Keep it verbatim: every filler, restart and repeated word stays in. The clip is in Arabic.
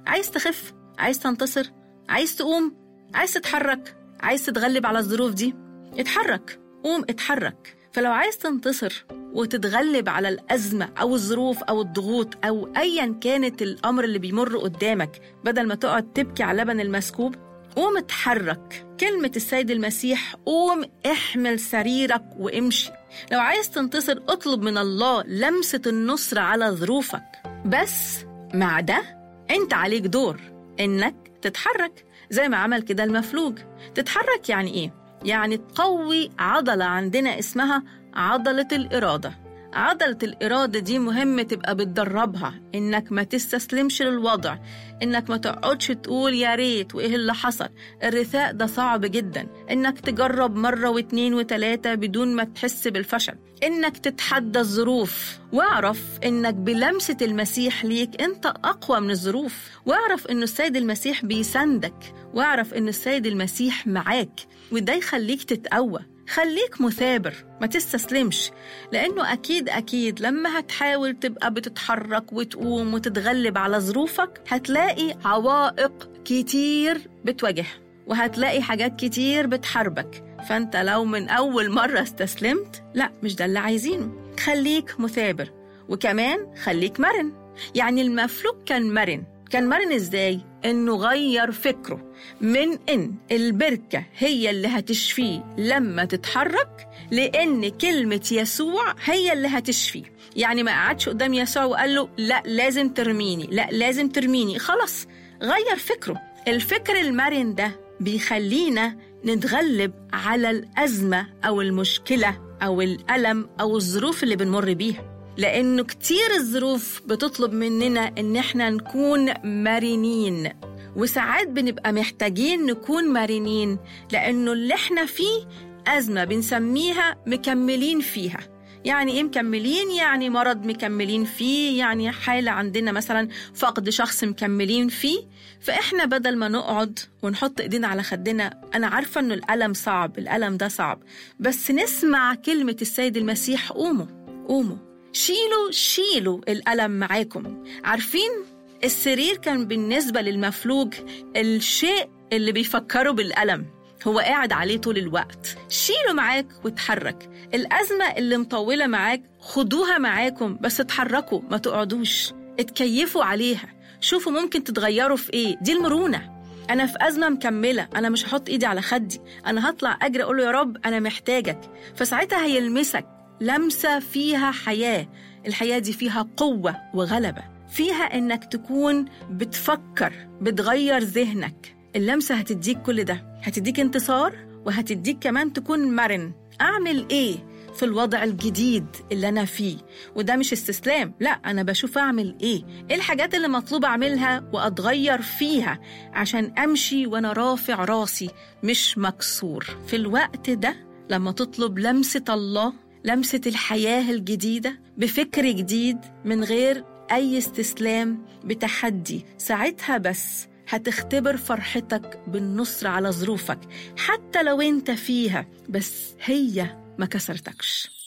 عايز تخف، عايز تنتصر، عايز تقوم، عايز تتحرك، عايز تتغلب على الظروف دي، اتحرك، قوم اتحرك. فلو عايز تنتصر وتتغلب على الأزمة أو الظروف أو الضغوط أو أيا كانت الأمر اللي بيمر قدامك، بدل ما تقعد تبكي على لبن المسكوب، قوم اتحرك. كلمة السيد المسيح قوم احمل سريرك وامشي. لو عايز تنتصر اطلب من الله لمسة النصر على ظروفك، بس مع ده انت عليك دور انك تتحرك زي ما عمل كده المفلوج. تتحرك يعني ايه؟ يعني تقوي عضلة عندنا اسمها عضلة الإرادة. عضلة الإرادة دي مهم تبقى بتدربها، إنك ما تستسلمش للوضع، إنك ما تقعدش تقول يا ريت وإيه اللي حصل. الرثاء ده صعب جدا، إنك تجرب مرة واتنين وتلاتة بدون ما تحس بالفشل، إنك تتحدى الظروف. واعرف إنك بلمسة المسيح ليك أنت أقوى من الظروف، واعرف إنه السيد المسيح بيساندك، واعرف إنه السيد المسيح معاك، وده يخليك تتقوى. خليك مثابر، ما تستسلمش، لأنه أكيد أكيد لما هتحاول تبقى بتتحرك وتقوم وتتغلب على ظروفك هتلاقي عوائق كتير بتواجهها، وهتلاقي حاجات كتير بتحاربك. فأنت لو من أول مرة استسلمت، لا، مش ده اللي عايزينه. خليك مثابر، وكمان خليك مرن. يعني المفلوج كان مرن. كان مرن إزاي؟ إنه غير فكره من إن البركة هي اللي هتشفيه لما تتحرك، لأن كلمة يسوع هي اللي هتشفيه. يعني ما قعدش قدام يسوع وقال له لا لازم ترميني، لا لازم ترميني، خلاص غير فكره. الفكر المرن ده بيخلينا نتغلب على الأزمة أو المشكلة أو الألم أو الظروف اللي بنمر بيها، لأنه كتير الظروف بتطلب مننا إن احنا نكون مرنين، وساعات بنبقى محتاجين نكون مرنين لأنه اللي احنا فيه أزمة بنسميها مكملين فيها. يعني إيه مكملين؟ يعني مرض مكملين فيه، يعني حالة عندنا مثلا فقد شخص مكملين فيه. فإحنا بدل ما نقعد ونحط إيدينا على خدنا، أنا عارفة إنه الألم صعب، الألم ده صعب، بس نسمع كلمة السيد المسيح قوموا قوموا، شيلوا شيلوا الألم معاكم. عارفين السرير كان بالنسبة للمفلوج الشيء اللي بيفكروا بالألم، هو قاعد عليه طول الوقت. شيلوا معاك وتحرك. الأزمة اللي مطولة معاك خدوها معاكم، بس اتحركوا، ما تقعدوش، اتكيفوا عليها، شوفوا ممكن تتغيروا في ايه. دي المرونة. أنا في أزمة مكملة، أنا مش هحط إيدي على خدي، أنا هطلع أجري أقول له يا رب أنا محتاجك. فساعتها هيلمسك لمسة فيها حياة. الحياة دي فيها قوة وغلبة، فيها إنك تكون بتفكر، بتغير ذهنك. اللمسة هتديك كل ده، هتديك انتصار، وهتديك كمان تكون مرن. أعمل إيه في الوضع الجديد اللي أنا فيه؟ وده مش استسلام، لا، أنا بشوف أعمل إيه، إيه الحاجات اللي مطلوب أعملها وأتغير فيها عشان أمشي وأنا رافع راسي مش مكسور. في الوقت ده لما تطلب لمسة الله، لمسة الحياة الجديدة بفكر جديد من غير أي استسلام، بتحدي، ساعتها بس هتختبر فرحتك بالنصر على ظروفك، حتى لو انت فيها بس هي ما كسرتكش.